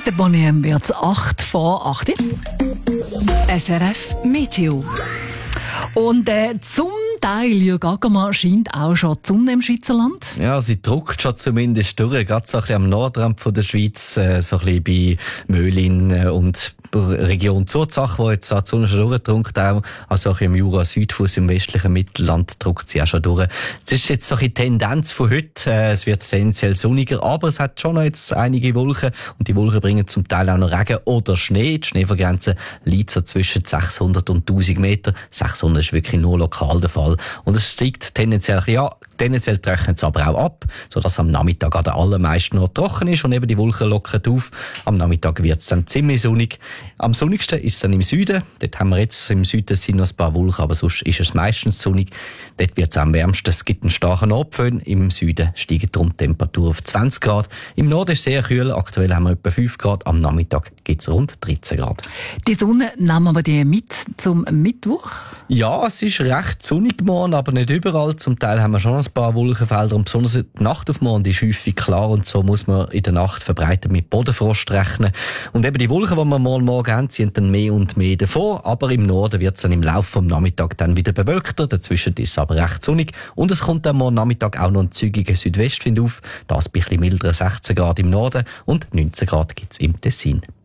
Der Boniem wird 8 vor 8. SRF Meteo. Und zum Teil, Jürg Ackermann, scheint auch schon die Sonne im Schweizerland. Ja, sie druckt schon zumindest durch, gerade so ein bisschen am Nordrand von der Schweiz, so ein bisschen bei Möhlin und Region Zurzach, wo jetzt die Sonne schon durchdrückt, auch also auch im Jura Südfuss im westlichen Mittelland druckt sie auch schon durch. Das ist jetzt so ein bisschen die Tendenz von heute. Es wird tendenziell sonniger, aber es hat schon noch jetzt einige Wolken und die Wolken bringen zum Teil auch noch Regen oder Schnee. Die Schneefallgrenze liegt so zwischen 600 und 1000 Meter. 600 ist wirklich nur lokal der Fall. Und es steigt tendenziell, ja, tendenziell trocknet es aber auch ab, sodass am Nachmittag an den allermeisten noch trocken ist und eben die Wolken lockern auf. Am Nachmittag wird es dann ziemlich sonnig. Am sonnigsten ist es dann im Süden. Dort haben wir jetzt im Süden sind noch ein paar Wolken, aber sonst ist es meistens sonnig. Dort wird es am wärmsten. Es gibt einen starken Nordföhn. Im Süden steigt darum die Temperatur auf 20 Grad. Im Norden ist es sehr kühl. Aktuell haben wir etwa 5 Grad. Am Nachmittag gibt es rund 13 Grad. Die Sonne nehmen wir die mit zum Mittwoch? Ja, es ist recht sonnig morgen, aber nicht überall. Zum Teil haben wir schon ein paar Wolkenfelder und besonders die Nacht auf morgen ist häufig klar und so muss man in der Nacht verbreitet mit Bodenfrost rechnen. Und eben die Wolken, die wir morgen haben, ziehen dann mehr und mehr davor, aber im Norden wird es dann im Laufe des Nachmittags dann wieder bewölkter. Dazwischen ist es aber recht sonnig und es kommt dann morgen Nachmittag auch noch ein zügiger Südwestwind auf. Das ein bisschen mildere 16 Grad im Norden und 19 Grad gibt es im Tessin.